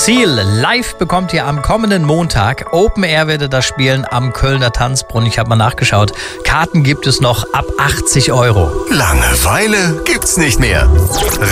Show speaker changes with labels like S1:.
S1: Seal live bekommt ihr am kommenden Montag. Open Air werdet ihr das spielen am Kölner Tanzbrunnen. Ich habe mal nachgeschaut. Karten gibt es noch ab 80 €.
S2: Langeweile gibt's nicht mehr.